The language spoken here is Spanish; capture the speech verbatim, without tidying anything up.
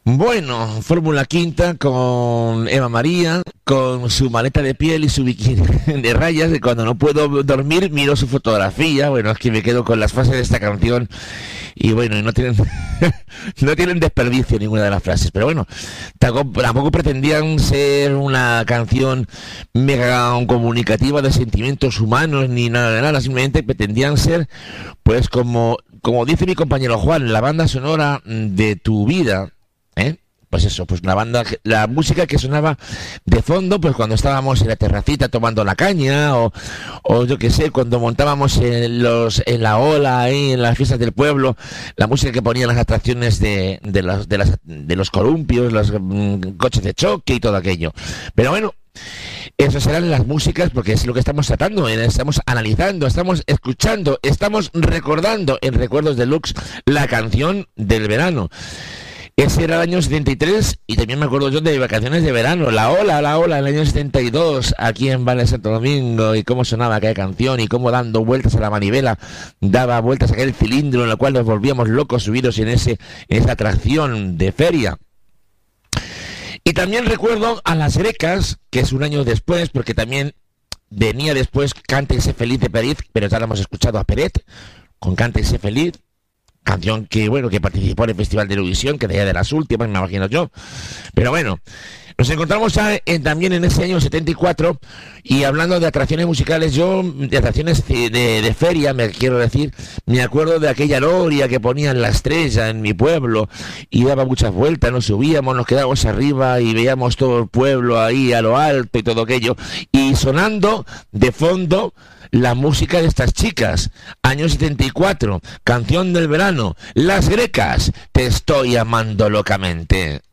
Bueno, Fórmula Quinta con Eva María, con su maleta de piel y su bikini de rayas, y cuando no puedo dormir miro su fotografía. Bueno, es que me quedo con las frases de esta canción y bueno, y no tienen no tienen desperdicio ninguna de las frases, pero bueno, tampoco, tampoco pretendían ser una canción mega comunicativa de sentimientos humanos ni nada de nada, simplemente pretendían ser, pues como, como dice mi compañero Juan, la banda sonora de tu vida. ¿Eh? Pues eso, pues la banda, la música que sonaba de fondo, pues cuando estábamos en la terracita tomando la caña, o, o yo qué sé, cuando montábamos en los, en la ola ahí, en las fiestas del pueblo, la música que ponían las atracciones de, de las, de las, de los columpios, los mm, coches de choque y todo aquello. Pero bueno, esas serán las músicas, porque es lo que estamos tratando, estamos analizando, estamos escuchando, estamos recordando en Recuerdos Deluxe la canción del verano. Ese era el año setenta y tres y también me acuerdo yo de vacaciones de verano, la ola, la ola, el año setenta y dos, aquí en Valle Santo Domingo, y cómo sonaba aquella canción y cómo dando vueltas a la manivela daba vueltas a aquel cilindro en el cual nos volvíamos locos subidos en, ese, en esa atracción de feria. Y también recuerdo a Las Grecas, que es un año después, porque también venía después Cántese Feliz de Pérez, pero ya lo hemos escuchado a Peret, con Cántese Feliz. Canción que, bueno, que participó en el Festival de Eurovisión, que sería de las últimas, me imagino yo. Pero bueno, nos encontramos a, en, también en ese año setenta y cuatro, y hablando de atracciones musicales, yo, de atracciones de, de, de feria, me quiero decir, me acuerdo de aquella noria que ponían la estrella en mi pueblo, y daba muchas vueltas, nos subíamos, nos quedábamos arriba, y veíamos todo el pueblo ahí a lo alto y todo aquello, y sonando de fondo la música de estas chicas, año setenta y cuatro, canción del verano, Las Grecas, Te estoy amando locamente.